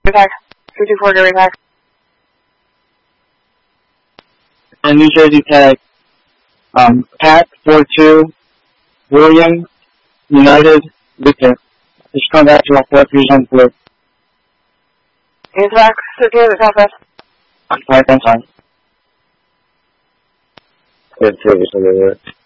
Repack. 224 to repack. And New Jersey tag, Pat 42, William, United, Victor. Just come back to our 4-3 zone 4. He's back. Secure the Southwest. Alright, thanks, on. Good service on the way.